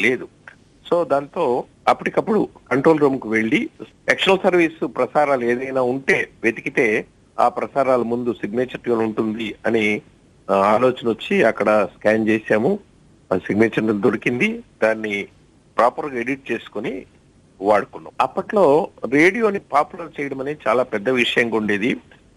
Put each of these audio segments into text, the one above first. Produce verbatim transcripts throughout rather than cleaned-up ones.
లేదు. సో దాంతో అప్పటికప్పుడు కంట్రోల్ రూమ్ కు వెళ్లి ఎక్స్టర్నల్ సర్వీస్ ప్రసారాలు ఏదైనా ఉంటే వెతికితే ఆ ప్రసారాల ముందు సిగ్నేచర్ ట్యూన్ ఉంటుంది అని ఆ, ఆలోచన వచ్చి అక్కడ స్కాన్ చేశాము. ఆ సిగ్నేచర్ దొరికింది. దాన్ని ప్రాపర్ గా ఎడిట్ చేసుకుని వాడుకున్నాం. అప్పట్లో రేడియోని పాపులర్ చేయడం అనేది చాలా పెద్ద విషయంగా ఉండేది.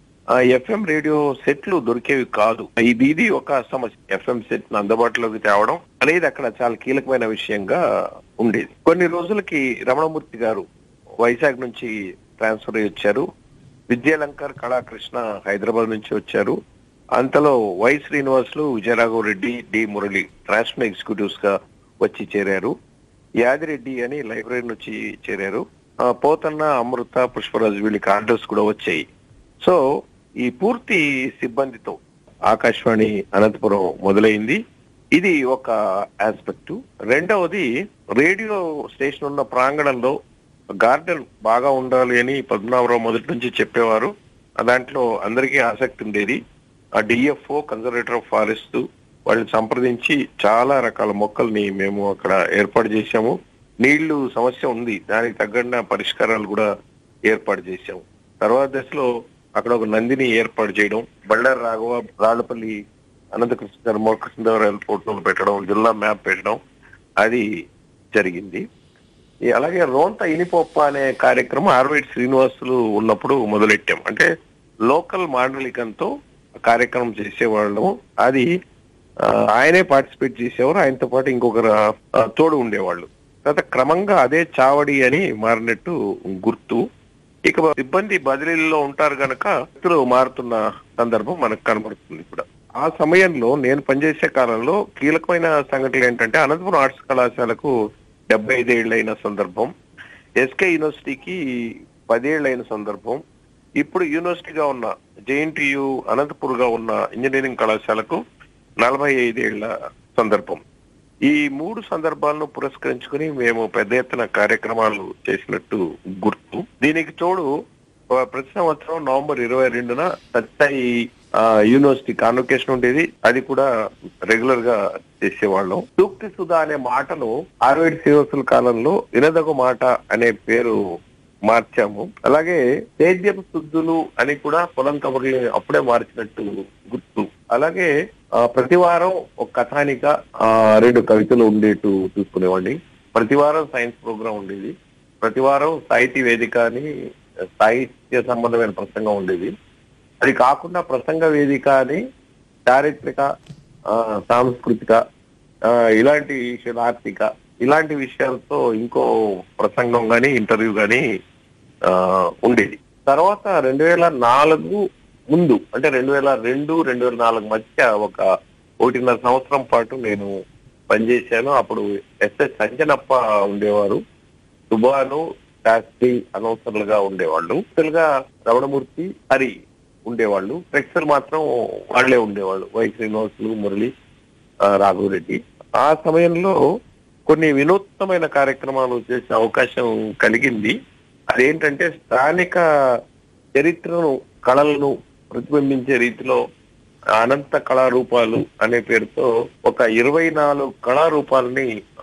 ఎఫ్ఎం రేడియో సెట్లు దొరికేవి కాదు. ఇది ఇది ఒక సమస్య. ఎఫ్ఎం సెట్ అందుబాటులోకి తేవడం అనేది అక్కడ చాలా కీలకమైన విషయంగా ఉండేది. కొన్ని రోజులకి రమణమూర్తి గారు వైజాగ్ నుంచి ట్రాన్స్ఫర్ అయ్యి వచ్చారు. విద్యాలంకర్ కళాకృష్ణ హైదరాబాద్ నుంచి వచ్చారు. అంతలో why Srinivasulu, Vijayaraghava Reddy, D Murali transfer executives గా వచ్చి చేరారు. యాదిరెడ్డి అని లైబ్రరీ నుంచి చేరారు. ఆ, పోతన్న, అమృత, పుష్పరాజు వీళ్ళకి ఆర్డర్స్ కూడా వచ్చాయి. సో ఈ పూర్తి సిబ్బందితో ఆకాశవాణి అనంతపురం మొదలైంది. ఇది ఒక ఆస్పెక్ట్. రెండవది, రేడియో స్టేషన్ ఉన్న ప్రాంగణంలో గార్డెన్ బాగా ఉండాలి అని పద్మనాభరావు మొదటి నుంచి చెప్పేవారు. దాంట్లో అందరికీ ఆసక్తి ఉండేది. ఆ డిఎఫ్ఓ, కన్జర్వేటర్ ఆఫ్ ఫారెస్ట్ వాళ్ళని సంప్రదించి చాలా రకాల మొక్కల్ని మేము అక్కడ ఏర్పాటు చేశాము. నీళ్లు సమస్య ఉంది, దానికి తగ్గట్టు పరిష్కారాలు కూడా ఏర్పాటు చేశాము. తర్వాత దశలో అక్కడ ఒక నందిని ఏర్పాటు చేయడం, బళ్ళారి రాఘవ, రాళ్లపల్లి అనంతకృష్ణ గారు మోకృష్ణదేవరాయల ఫోటోలు పెట్టడం, జిల్లా మ్యాప్ పెట్టడం అది జరిగింది. ఈ అలాగే రోంత ఇనిపోప్ప అనే కార్యక్రమం ఆర్వైట్ శ్రీనివాసులు ఉన్నప్పుడు మొదలెట్టాం. అంటే లోకల్ మాండలికంతో కార్యక్రమం చేసేవాళ్ళం. అది ఆ, ఆయనే పార్టిసిపేట్ చేసేవారు. ఆయనతో పాటు ఇంకొకరు ఆ, తోడు ఉండేవాళ్ళు. తర్వాత క్రమంగా అదే చావడి అని మారినట్టు గుర్తు. ఇక సిబ్బంది బదిలీల్లో ఉంటారు గనక వ్యక్తులు మారుతున్న సందర్భం మనకు కనబడుతుంది కూడా. ఆ సమయంలో నేను పనిచేసే కాలంలో కీలకమైన సంఘటనలు ఏంటంటే, అనంతపురం ఆర్ట్స్ కళాశాలకు డెబ్బై ఐదేళ్లైన సందర్భం, ఎస్కే యూనివర్సిటీకి పదేళ్లైన సందర్భం, ఇప్పుడు యూనివర్సిటీగా ఉన్న జేఎన్టీయు అనంతపూర్ గా ఉన్న ఇంజనీరింగ్ కళాశాలకు నలభై ఐదేళ్ల సందర్భం. ఈ మూడు సందర్భాలను పురస్కరించుకుని మేము పెద్ద ఎత్తున కార్యక్రమాలు చేసినట్టు గుర్తు. దీనికి తోడు ఆ, ప్రతి సంవత్సరం నవంబర్ ఇరవై రెండున సత్సాయి ఆ, యూనివర్సిటీ కాన్వకేషన్ ఉండేది. అది కూడా రెగ్యులర్ గా చేసేవాళ్ళం. సూక్తి సుధా అనే మాటను ఆర్వేడ్ శ్రీనివాసుల కాలంలో వినదగు మాట అనే పేరు మార్చాము. అలాగే సేద్యపు శుద్ధులు అని కూడా పొలం కబుర్లు అప్పుడే మార్చినట్టు గుర్తు. అలాగే ఆ, ప్రతి వారం ఒక కథానిక, ఆ రెండు కవితలు ఉండేట్టు చూసుకునేవాడిని. ప్రతి వారం సైన్స్ ప్రోగ్రాం ఉండేది. ప్రతి వారం సాహితీ వేదిక అని సాహిత్య సంబంధమైన ప్రసంగం ఉండేది. అది కాకుండా ప్రసంగ వేదిక అని చారిత్రక, ఆ, సాంస్కృతిక, ఆ, ఇలాంటి విషయాలు, ఆర్థిక, ఇలాంటి విషయాలతో ఇంకో ప్రసంగం గాని ఇంటర్వ్యూ గాని ఆ ఉండేది. తర్వాత రెండు వేల నాలుగు ముందు అంటే రెండు వేల రెండు రెండు వేల నాలుగు మధ్య ఒక ఒకటిన్నర సంవత్సరం పాటు నేను పనిచేశాను. అప్పుడు ఎస్ఎస్ సంజనప్ప ఉండేవారు, సుబాను, శాస్త్రి అనౌన్సర్లుగా ఉండేవాళ్ళు. గా రమణమూర్తి, హరి ఉండేవాళ్ళు. ప్రేక్షకులు మాత్రం వాళ్లే ఉండేవాళ్ళు, వై శ్రీనివాసులు, మురళి, ఆ, రాఘవరెడ్డి. ఆ సమయంలో కొన్ని వినూత్నమైన కార్యక్రమాలు చేసే అవకాశం కలిగింది. అదేంటంటే, స్థానిక చరిత్రను, కళలను ప్రతిబింబించే రీతిలో అనంత కళారూపాలు అనే పేరుతో ఒక ఇరవై నాలుగు కళారూపాలని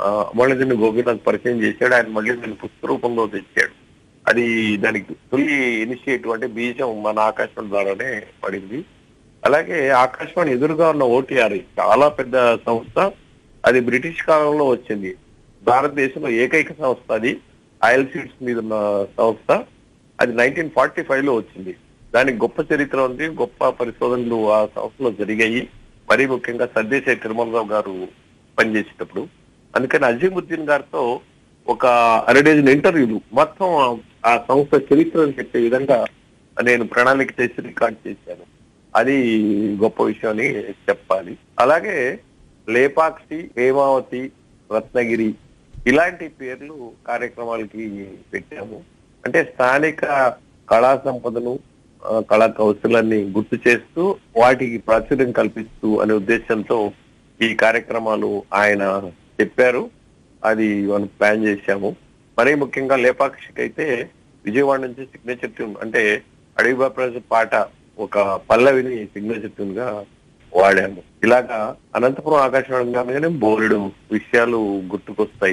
మళ్ళీ గోపీనాథ్ పరిచయం చేశాడు. ఆయన మళ్ళీ దీన్ని పుస్తక రూపంలో తెచ్చాడు. అది దానికి తొలి ఇనిషియేటివ్ అంటే బీజం మన ఆకాశవాణి ద్వారానే పడింది. అలాగే ఆకాశవాణి ఎదురుగా ఉన్న ఓటీఆర్ చాలా పెద్ద సంస్థ. అది బ్రిటిష్ కాలంలో వచ్చింది. భారతదేశంలో ఏకైక సంస్థ అది. ఆయిల్ సీడ్స్ మీద ఉన్న సంస్థ. అది నైన్టీన్ ఫార్టీ ఫైవ్ లో వచ్చింది. దానికి గొప్ప చరిత్ర ఉంది, గొప్ప పరిశోధనలు ఆ సంస్థలో జరిగాయి. మరీ ముఖ్యంగా సర్దేశాయి తిరుమలరావు గారు పనిచేసేటప్పుడు. అందుకని అజీముద్దీన్ గారితో ఒక అరడేజన్ ఇంటర్వ్యూలు మొత్తం ఆ సంస్థ చరిత్రను చెప్పే విధంగా నేను ప్రణాళిక చేసి రికార్డ్ చేశాను. అది గొప్ప విషయం అని చెప్పాలి. అలాగే లేపాక్షి, హేమావతి, రత్నగిరి ఇలాంటి పేర్లు కార్యక్రమాలకి పెట్టాము. అంటే స్థానిక కళా సంపదను, కళా కౌశలాన్ని గుర్తు చేస్తూ వాటికి ప్రాచుర్యం కల్పిస్తూ అనే ఉద్దేశంతో ఈ కార్యక్రమాలు ఆయన చెప్పారు. అది మనం ప్లాన్ చేశాము. మరీ ముఖ్యంగా లేపాక్షికి అయితే విజయవాడ నుంచి సిగ్నేచర్ ట్యూన్ అంటే అడవి బాపరాజు పాట ఒక పల్లవిని సిగ్నేచర్ ట్యూన్ గా వాడాము. ఇలాగా అనంతపురం ఆకాశవాణి గానే బోలెడు విషయాలు గుర్తుకొస్తాయి.